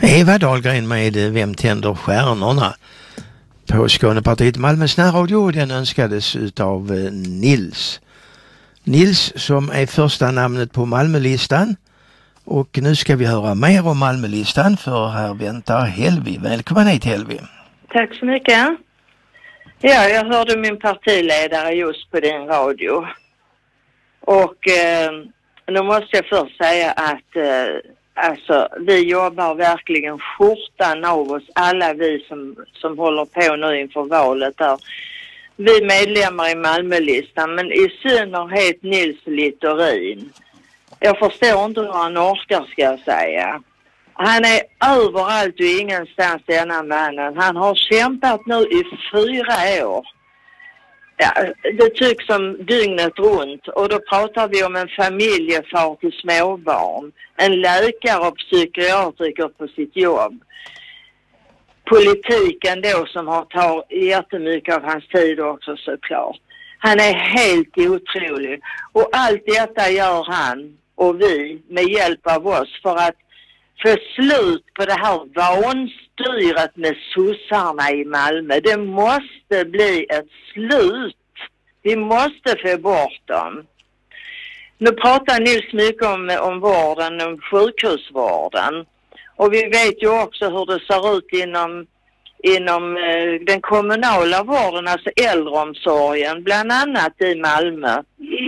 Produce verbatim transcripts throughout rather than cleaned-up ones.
Eva Dahlgren med Vem tänder stjärnorna på Skånepartiet Malmös närradio. Den önskades utav Nils. Nils som är första namnet på Malmölistan. Och nu ska vi höra mer om Malmölistan, för här väntar Helvi. Välkommen hit, Helvi. Tack så mycket. Ja, jag hörde min partiledare just på din radio. Och eh, nu måste jag först säga att eh, alltså, vi jobbar verkligen skjortan av oss, alla vi som, som håller på nu inför valet där. Vi medlemmar i Malmölistan, men i synnerhet Nils Littorin. Jag förstår inte hur han orkar, ska jag säga. Han är överallt och ingenstans, denna mannen. Han har kämpat nu i fyra år. Ja, det tycks som dygnet runt. Och då pratar vi om en familjefar till småbarn. En läkare och psykiatriker på sitt jobb. Politiken då som har tagit jättemycket av hans tid också, såklart. Han är helt otrolig. Och allt detta gör han och vi med hjälp av oss för att få slut på det här vanstyret med sossarna i Malmö. Det måste bli ett slut. Vi måste få bort dem. Nu pratar Nils mycket om, om vården, om sjukhusvården. Och vi vet ju också hur det ser ut inom, inom eh, den kommunala vården, alltså äldreomsorgen, bland annat i Malmö.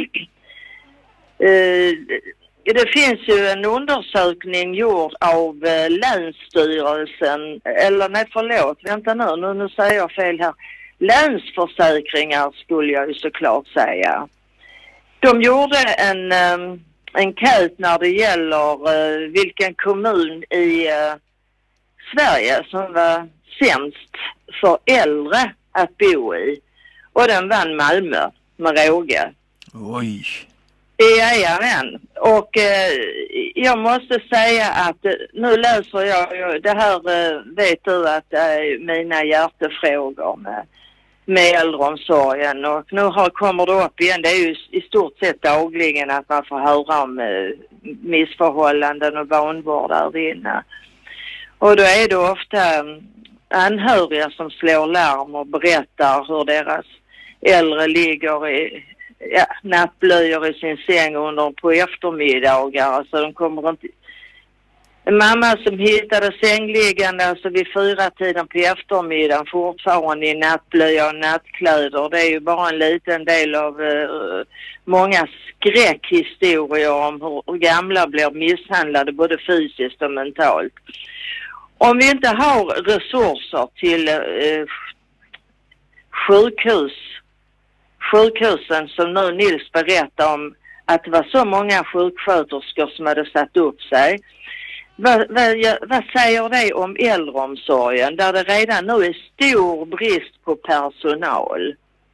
Eh, Det finns ju en undersökning gjord av eh, Länsstyrelsen, eller nej förlåt, vänta nu, nu, nu säger jag fel här. Länsförsäkringar skulle jag ju såklart säga. De gjorde en eh, enkät när det gäller eh, vilken kommun i eh, Sverige som var sämst för äldre att bo i. Och den vann Malmö med råge. Oj. Jajamän. Och eh, jag måste säga att eh, nu läser jag, jag det här eh, vet du att det är mina hjärtefrågor med, med äldreomsorgen. Och nu har, kommer det upp igen, det är ju i stort sett dagligen att man får höra om eh, missförhållanden och vanvård där inne. Och då är det ofta um, anhöriga som slår larm och berättar hur deras äldre ligger i ja, nattblöjor i sin säng under på eftermiddagar. Alltså de kommer inte... En mamma som hittade sängliggande alltså vid fyra tiden på eftermiddagen fortfarande i nattblöja och nattkläder. Det är ju bara en liten del av uh, många skräckhistorier om hur, hur gamla blir misshandlade både fysiskt och mentalt. Om vi inte har resurser till uh, sjukhus sjukhusen som nu Nils berättar om att det var så många sjuksköterskor som hade satt upp sig. Vad, vad, vad säger det om äldreomsorgen där det redan nu är stor brist på personal?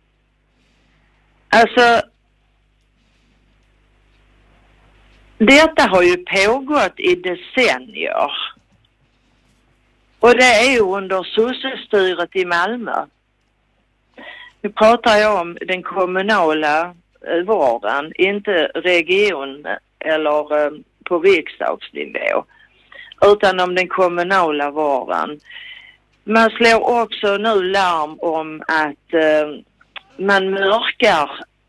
Alltså, detta har ju pågått i decennier. Och det är ju under sossestyret i Malmö. Nu pratar jag om den kommunala eh, vården, inte region eller eh, på riksdagsnivå, utan om den kommunala vården. Man slår också nu larm om att eh, man mörkar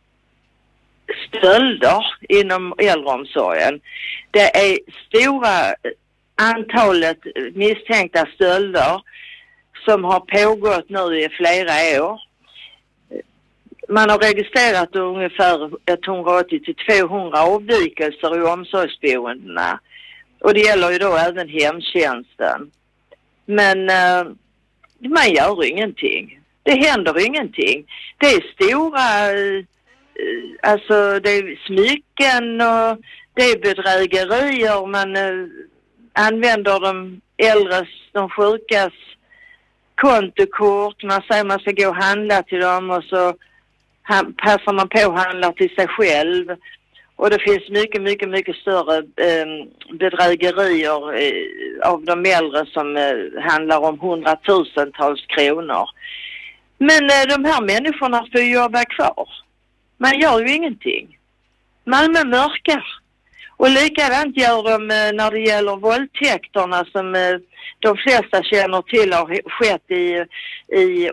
stölder inom äldreomsorgen. Det är stora antalet misstänkta stölder som har pågått nu i flera år. Man har registrerat ungefär etthundraåttio till tvåhundra avvikelser i omsorgsboendena. Och det gäller ju då även hemtjänsten. Men eh, man gör ingenting. Det händer ingenting. Det är stora, eh, alltså det är smycken och det är bedrägerier. Man eh, använder de äldres, de sjukas kontokort. Man säger man ska gå och handla till dem och så han, passar man på och handlar till sig själv. Och det finns mycket, mycket, mycket större eh, bedrägerier eh, av de äldre som eh, handlar om hundratusentals kronor. Men eh, de här människorna får jobba kvar. Man gör ju ingenting. Malmö mörkar. Och likadant gör de när det gäller våldtäkterna som de flesta känner till har skett i, i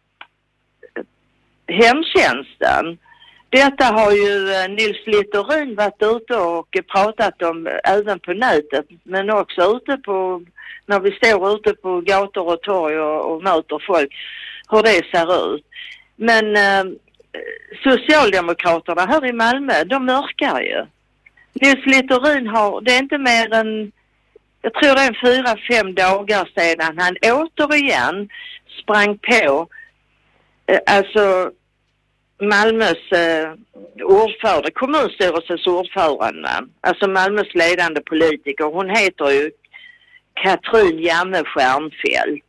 hemtjänsten. Detta har ju Nils Littorin varit ute och pratat om även på nätet, men också ute på, när vi står ute på gator och torg och, och möter folk, hur det ser ut. Men eh, Socialdemokraterna här i Malmö, de mörkar ju. Nils Littorin har, det är inte mer än, jag tror det är fyra, fem dagar sedan han återigen sprang på, eh, alltså Malmös eh, ordförande, kommunstyrelsens ordförande, alltså Malmös ledande politiker. Hon heter ju Katrin Jamme Stjernfeldt.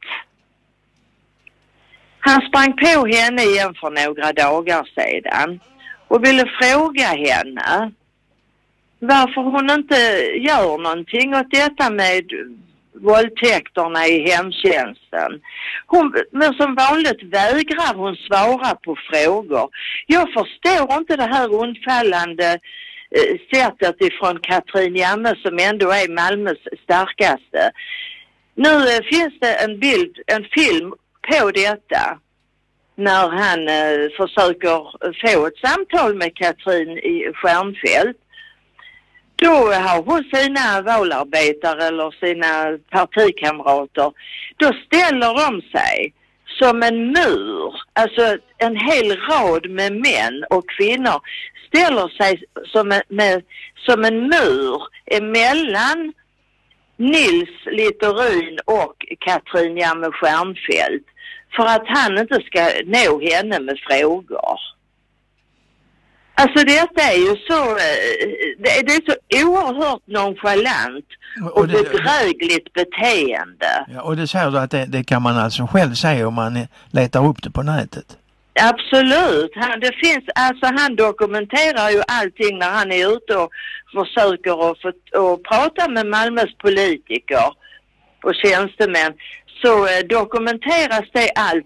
Han sprang på henne igen för några dagar sedan och ville fråga henne varför hon inte gör någonting åt detta med våldtäkterna i hemtjänsten. Hon, men som vanligt vägrar hon svara på frågor. Jag förstår inte det här undfallande eh, sättet ifrån Katrin Jamme som ändå är Malmös starkaste. Nu eh, finns det en bild, en film på detta när han eh, försöker få ett samtal med Katrin i Stjernfeldt. Då har hon sina valarbetare eller sina partikamrater. Då ställer de sig som en mur. Alltså en hel rad med män och kvinnor ställer sig som en, med, som en mur emellan Nils Littorin och Katrin Jamme Stjernfeldt. För att han inte ska nå henne med frågor. Alltså detta är ju så, det är så oerhört nonchalant och, och det, bedrägligt beteende. Ja, och det säger du att det, det kan man alltså själv säga om man letar upp det på nätet? Absolut. Han, det finns, alltså han dokumenterar ju allting när han är ute och försöker att, få, att prata med Malmös politiker och tjänstemän. Så eh, dokumenteras det allt